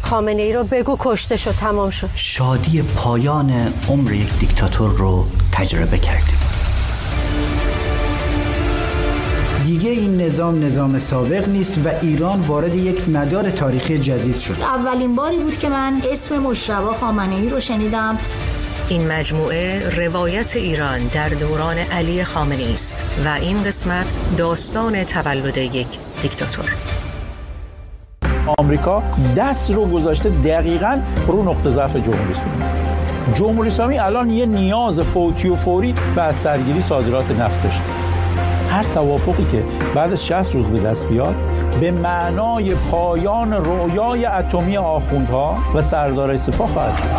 خامنه ای رو بگو کشته شد، تمام شد. شادی پایان عمر یک دیکتاتور رو تجربه کردیم. دیگه این نظام سابق نیست و ایران وارد یک مدار تاریخی جدید شد. اولین باری بود که من اسم مجتبی خامنه‌ای رو شنیدم. این مجموعه روایت ایران در دوران علی خامنه‌ای است و این قسمت داستان تولد یک دیکتاتور. آمریکا دست رو گذاشته دقیقاً رو نقطه ضعف جمهوری اسلامی. جمهوری اسلامی الان یه نیاز فوتی و فوری به از سرگیری صادرات نفت داشته. هر توافقی که بعد از 60 روز به دست بیاد به معنای پایان رویای اتمی آخوندها و سردارای سپاه خواهد شد.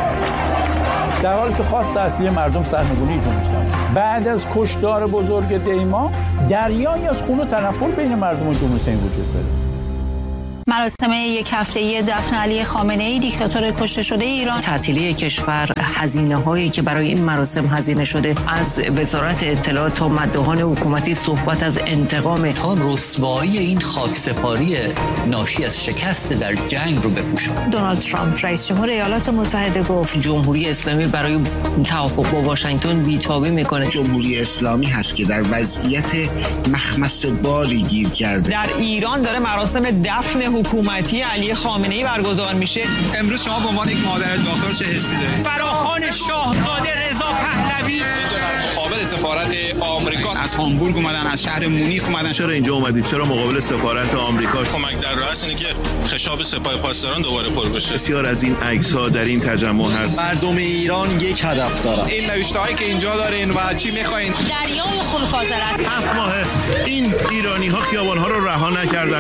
در حالی که خواست اصلی مردم سرنگونی جمهوری اسلامی. بعد از کشتار بزرگ دیما دریایی از خون و تنفر بین مردم و جمهوری اسلامی وجود داره. مراسم یک هفته‌ای دفن علی خامنه‌ای دیکتاتور کشته شده ایران. تعطیلی کشور، هزینه‌هایی که برای این مراسم هزینه شده، از وزارت اطلاعات تا مداحان حکومتی صحبت از انتقام، تا رسوایی این خاکسپاری ناشی از شکست در جنگ رو بپوشاند. دونالد ترامپ رئیس جمهور ایالات متحده گفت جمهوری اسلامی برای توافق با واشنگتن بی‌تابی میکنه. جمهوری اسلامی هست که در وضعیت مخمص بالی گیر کرده. در ایران داره مراسم دفن حکومتی علی خامنه‌ای برگزار میشه. امروز شما به عنوان یک مادر داغدار چه حسی دارید؟ فراخوان شاهزاده رضا پهلوی مقابل سفارت آمریکا از هامبورگ اومدن، از شهر مونیخ اومدن. چرا اینجا اومدید؟ چرا مقابل سفارت آمریکا؟ کمک در راه است اینه که خشاب سپاه پاسداران دوباره پر بشه. بسیار از این عکس‌ها در این تجمع هست. مردم ایران یک هدف دارن. این نوشته‌هایی که اینجا دارین و چی می‌خواین؟ دریای خونخوار است. 7 ماه این ایرانی‌ها خیابان‌ها رو رها نکردن.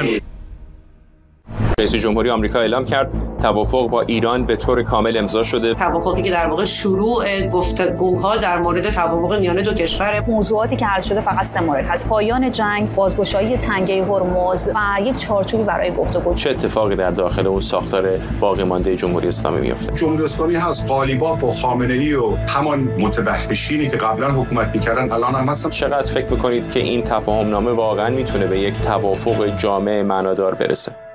رئیس جمهوری آمریکا اعلام کرد توافق با ایران به طور کامل امضا شده. توافقی که در واقع شروع گفتگوها در مورد توافق میان دو کشور. موضوعاتی که حل شده فقط 3 مورد هست: پایان جنگ، بازگشایی تنگه هرمز و یک چارچوبی برای گفتگو. چه اتفاقی در داخل اون ساختار باقی مانده جمهوری اسلامی میفته؟ جمهوری اسلامی هست، قالیباف و خامنه‌ای و همان متوحشینی که قبلا حکومت می‌کردن الان هم هستن. چقدر فکر می‌کنید که این تفاهم نامه واقعا میتونه به یک توافق جامع معنادار برسه؟